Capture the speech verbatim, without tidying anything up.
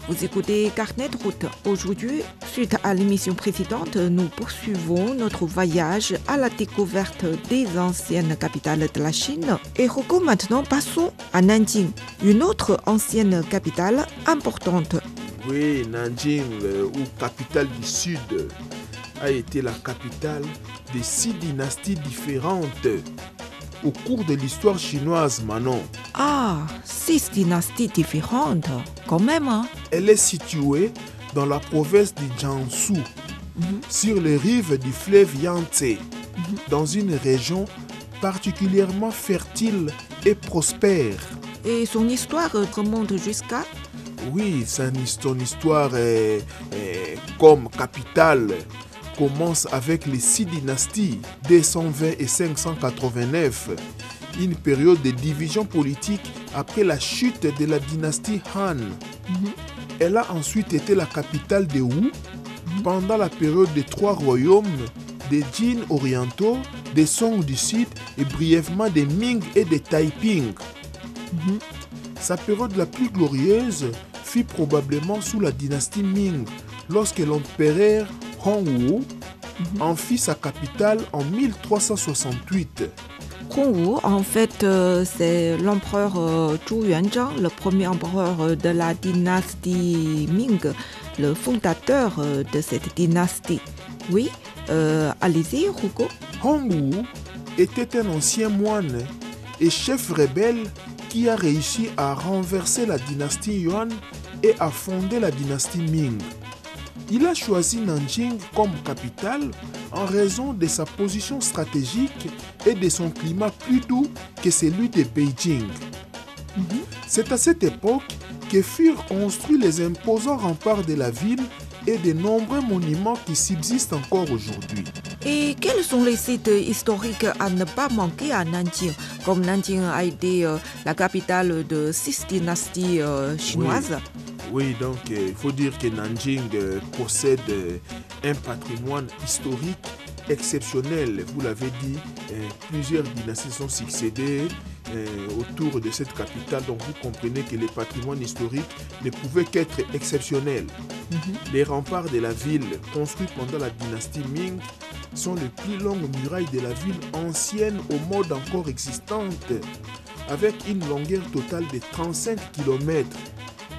Vous écoutez Carnet de route. Aujourd'hui, suite à l'émission précédente, nous poursuivons notre voyage à la découverte des anciennes capitales de la Chine. Et Rocco, maintenant, passons à Nanjing, une autre ancienne capitale importante. Oui, Nanjing, euh, ou capitale du Sud, a été la capitale de six dynasties différentes au cours de l'histoire chinoise, Manon. Ah, six dynasties différentes, quand même. Hein? Elle est située dans la province du Jiangsu, mm-hmm. sur les rives du fleuve Yangtze, mm-hmm. dans une région particulièrement fertile et prospère. Et son histoire remonte jusqu'à... Oui, son histoire est, est, comme capitale commence avec les six dynasties deux cent vingt et cinq cent quatre-vingt-neuf, une période de division politique après la chute de la dynastie Han. Mm-hmm. Elle a ensuite été la capitale des Wu mm-hmm. pendant la période des trois royaumes, des Jin orientaux, des Song du Sud et brièvement des Ming et des Taiping. Mm-hmm. Sa période la plus glorieuse fut probablement sous la dynastie Ming, lorsque l'empereur Hongwu mm-hmm. en fit sa capitale en mille trois cent soixante-huit. Hongwu, en fait, euh, c'est l'empereur euh, Zhu Yuanzhang, le premier empereur de la dynastie Ming, le fondateur euh, de cette dynastie. Oui, euh, allez-y, Hugo. Hongwu était un ancien moine et chef rebelle qui a réussi à renverser la dynastie Yuan et à fonder la dynastie Ming. Il a choisi Nanjing comme capitale en raison de sa position stratégique et de son climat plus doux que celui de Beijing. Mm-hmm. C'est à cette époque que furent construits les imposants remparts de la ville et de nombreux monuments qui subsistent encore aujourd'hui. Et quels sont les sites historiques à ne pas manquer à Nanjing? Comme Nanjing a été euh, la capitale de six dynasties euh, chinoises. Oui. Oui, donc il euh, faut dire que Nanjing euh, possède euh, un patrimoine historique exceptionnel. Vous l'avez dit, euh, plusieurs dynasties sont succédées euh, autour de cette capitale. Donc vous comprenez que le patrimoine historique ne pouvait qu'être exceptionnel. Mm-hmm. Les remparts de la ville, construits pendant la dynastie Ming, sont les plus longues murailles de la ville ancienne au mode encore existante, avec une longueur totale de trente-cinq kilomètres.